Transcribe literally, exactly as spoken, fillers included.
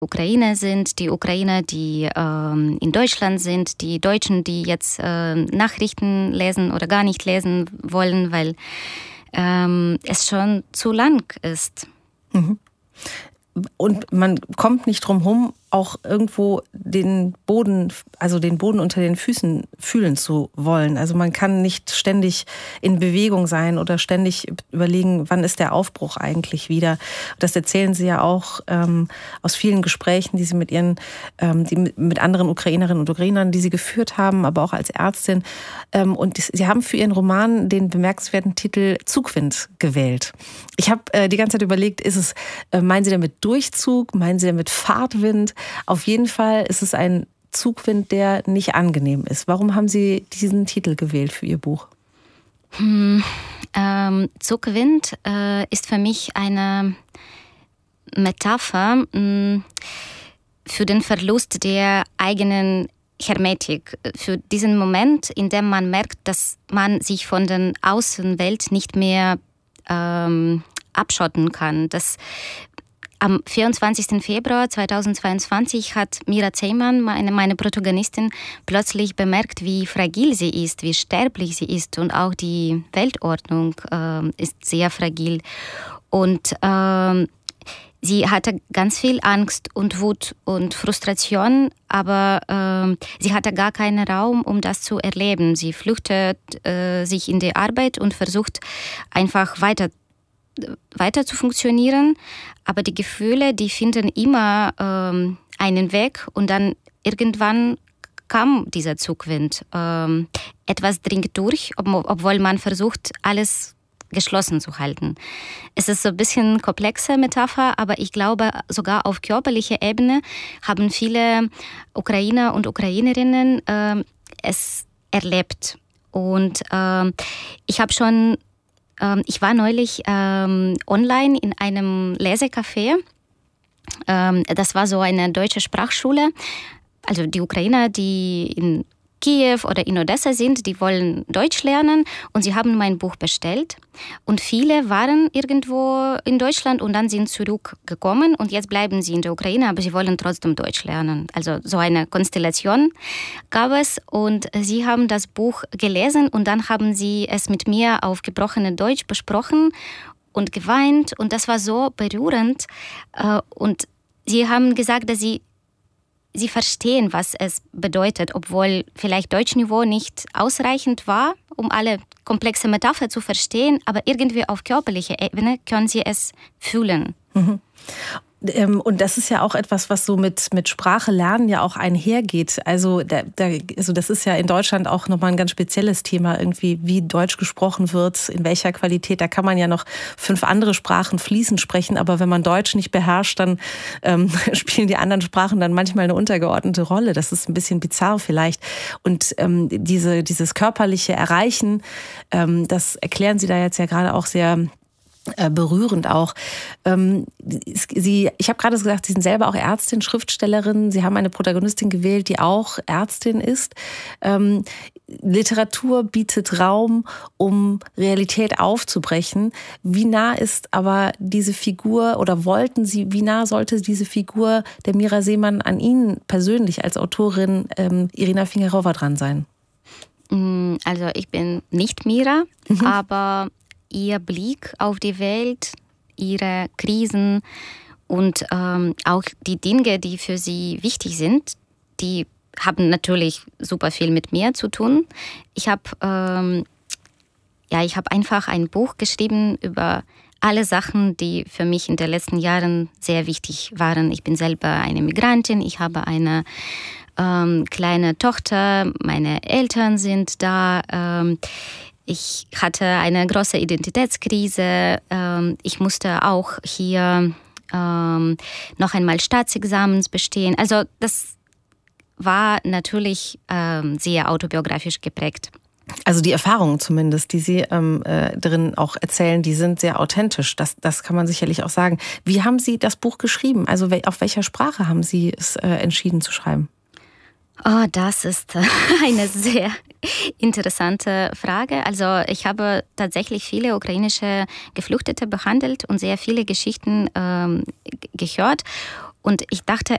Ukrainer sind, die Ukrainer, die ähm, in Deutschland sind, die Deutschen, die jetzt äh, Nachrichten lesen oder gar nicht lesen wollen, weil ähm, es schon zu lang ist. Mhm. Und man kommt nicht drum herum, auch irgendwo den Boden, also den Boden unter den Füßen fühlen zu wollen. Also man kann nicht ständig in Bewegung sein oder ständig überlegen, wann ist der Aufbruch eigentlich wieder. Das erzählen Sie ja auch ähm, aus vielen Gesprächen, die Sie mit Ihren, ähm, die mit anderen Ukrainerinnen und Ukrainern, die Sie geführt haben, aber auch als Ärztin. Ähm, und Sie haben für Ihren Roman den bemerkenswerten Titel Zugwind gewählt. Ich habe äh, die ganze Zeit überlegt, ist es, äh, meinen Sie damit Durchzug, meinen Sie damit Fahrtwind? Auf jeden Fall ist es ein Zugwind, der nicht angenehm ist. Warum haben Sie diesen Titel gewählt für Ihr Buch? Hm, ähm, Zugwind äh, ist für mich eine Metapher mh, für den Verlust der eigenen Hermetik, für diesen Moment, in dem man merkt, dass man sich von der Außenwelt nicht mehr ähm, abschotten kann. Dass Am vierundzwanzigsten Februar zweitausendzweiundzwanzig hat Mira Zeyman, meine, meine Protagonistin, plötzlich bemerkt, wie fragil sie ist, wie sterblich sie ist, und auch die Weltordnung äh, ist sehr fragil. Und äh, sie hatte ganz viel Angst und Wut und Frustration, aber äh, sie hatte gar keinen Raum, um das zu erleben. Sie flüchtet äh, sich in die Arbeit und versucht einfach weiter weiter zu funktionieren, aber die Gefühle, die finden immer ähm, einen Weg, und dann irgendwann kam dieser Zugwind. Ähm, etwas dringt durch, ob, obwohl man versucht, alles geschlossen zu halten. Es ist so ein bisschen eine komplexe Metapher, aber ich glaube, sogar auf körperlicher Ebene haben viele Ukrainer und Ukrainerinnen äh, es erlebt. Und äh, ich habe schon Ich war neulich ähm, online in einem Lesecafé. Ähm, das war so eine deutsche Sprachschule. Also die Ukrainer, die in Kiew oder in Odessa sind, die wollen Deutsch lernen, und sie haben mein Buch bestellt. Und viele waren irgendwo in Deutschland und dann sind zurückgekommen, und jetzt bleiben sie in der Ukraine, aber sie wollen trotzdem Deutsch lernen. Also so eine Konstellation gab es, und sie haben das Buch gelesen, und dann haben sie es mit mir auf gebrochenem Deutsch besprochen und geweint, und das war so berührend. Und sie haben gesagt, dass sie Sie verstehen, was es bedeutet, obwohl vielleicht Deutschniveau nicht ausreichend war, um alle komplexe Metapher zu verstehen, aber irgendwie auf körperlicher Ebene können sie es fühlen. Mhm. Und das ist ja auch etwas, was so mit, mit Sprache lernen ja auch einhergeht. Also, da, da, also das ist ja in Deutschland auch nochmal ein ganz spezielles Thema, irgendwie, wie Deutsch gesprochen wird, in welcher Qualität. Da kann man ja noch fünf andere Sprachen fließend sprechen, aber wenn man Deutsch nicht beherrscht, dann ähm, spielen die anderen Sprachen dann manchmal eine untergeordnete Rolle. Das ist ein bisschen bizarr vielleicht. Und ähm, diese, dieses körperliche Erreichen, ähm, das erklären Sie da jetzt ja gerade auch sehr berührend auch. Sie, ich habe gerade gesagt, Sie sind selber auch Ärztin, Schriftstellerin. Sie haben eine Protagonistin gewählt, die auch Ärztin ist. Ähm, Literatur bietet Raum, um Realität aufzubrechen. Wie nah ist aber diese Figur, oder wollten Sie, wie nah sollte diese Figur der Mira Seemann an Ihnen persönlich als Autorin ähm, Irina Fingerowa dran sein? Also ich bin nicht Mira, mhm. aber ihr Blick auf die Welt, ihre Krisen und ähm, auch die Dinge, die für sie wichtig sind, die haben natürlich super viel mit mir zu tun. Ich habe ähm, ja, ich habe einfach ein Buch geschrieben über alle Sachen, die für mich in den letzten Jahren sehr wichtig waren. Ich bin selber eine Migrantin, ich habe eine ähm, kleine Tochter, meine Eltern sind da. Ähm, Ich hatte eine große Identitätskrise. Ich musste auch hier noch einmal Staatsexamens bestehen. Also das war natürlich sehr autobiografisch geprägt. Also die Erfahrungen zumindest, die Sie ähm, äh, drin auch erzählen, die sind sehr authentisch. Das, das kann man sicherlich auch sagen. Wie haben Sie das Buch geschrieben? Also auf welcher Sprache haben Sie es äh, entschieden zu schreiben? Oh, das ist eine sehr interessante Frage. Also ich habe tatsächlich viele ukrainische Geflüchtete behandelt und sehr viele Geschichten ähm, gehört. Und ich dachte